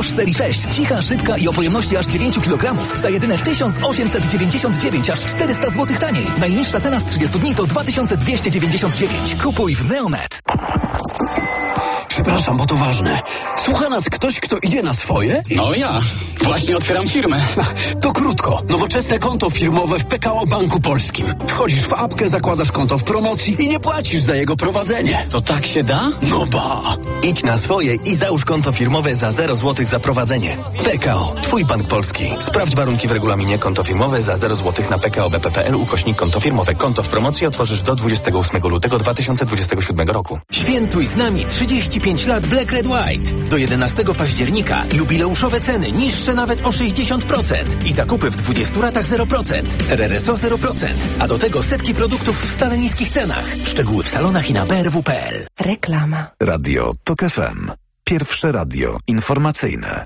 Bosch serii 6. Cicha, szybka i o pojemności aż 9 kg za jedyne 1899, aż 400 zł taniej. Najniższa cena z 30 dni to 2299. Kupuj w Neonet. Przepraszam, bo to ważne. Słucha nas ktoś, kto idzie na swoje? No ja. Właśnie otwieram firmę. To krótko. Nowoczesne konto firmowe w PKO Banku Polskim. Wchodzisz w apkę, zakładasz konto w promocji i nie płacisz za jego prowadzenie. To tak się da? No ba! Idź na swoje i załóż konto firmowe za 0 zł za prowadzenie. PKO. Twój bank polski. Sprawdź warunki w regulaminie. Konto firmowe za 0 zł na pkobp.pl/konto firmowe. Konto w promocji otworzysz do 28 lutego 2027 roku. Świętuj z nami 35 lat Black Red White. Do 11 października jubileuszowe ceny niższe nawet o 60% i zakupy w 20 ratach 0%. RRSO 0%. A do tego setki produktów w stale niskich cenach. Szczegóły w salonach i na brw.pl. Reklama. Radio TOK FM. Pierwsze radio informacyjne.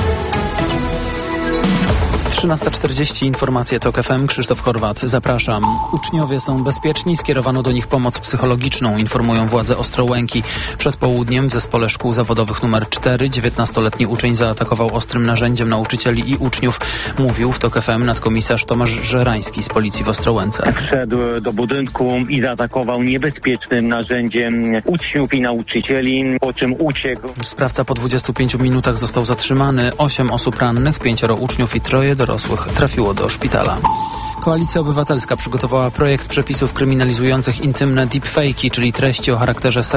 13:40 informacje TOK FM. Krzysztof Horwat, zapraszam. Uczniowie są bezpieczni, skierowano do nich pomoc psychologiczną, informują władze Ostrołęki. Przed południem w zespole szkół zawodowych nr 4 19-letni uczeń zaatakował ostrym narzędziem nauczycieli i uczniów. Mówił w TOK FM nadkomisarz Tomasz Żerański z policji w Ostrołęce. Wszedł do budynku i zaatakował niebezpiecznym narzędziem uczniów i nauczycieli, po czym uciekł. Sprawca po 25 minutach został zatrzymany. 8 osób rannych, 5 uczniów i 3 dorosłych trafiło do szpitala. Koalicja Obywatelska przygotowała projekt przepisów kryminalizujących intymne deepfake'i, czyli treści o charakterze